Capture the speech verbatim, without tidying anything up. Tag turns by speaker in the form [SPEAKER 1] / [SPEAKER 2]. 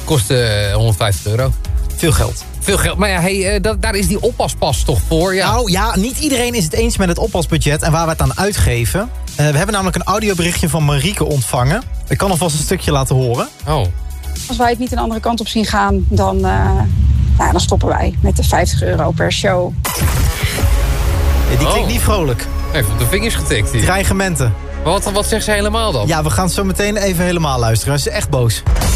[SPEAKER 1] Kost uh, honderdvijftig euro.
[SPEAKER 2] Veel geld.
[SPEAKER 1] Veel geld. Maar ja, hey, uh, dat, daar is die oppaspas toch voor? Ja.
[SPEAKER 2] Nou ja, niet iedereen is het eens met het oppasbudget en waar we het aan uitgeven. Uh, we hebben namelijk een audioberichtje van Marieke ontvangen. Ik kan alvast een stukje laten horen.
[SPEAKER 1] Oh.
[SPEAKER 3] Als wij het niet een andere kant op zien gaan, dan, uh, nou, dan stoppen wij met de vijftig euro per show.
[SPEAKER 2] Ja, die
[SPEAKER 1] oh.
[SPEAKER 2] klinkt niet vrolijk.
[SPEAKER 1] Even op de vingers getikt hier.
[SPEAKER 2] Dreigementen.
[SPEAKER 1] Wat, wat zegt ze helemaal dan?
[SPEAKER 2] Ja, we gaan zo meteen even helemaal luisteren. Ze is echt boos.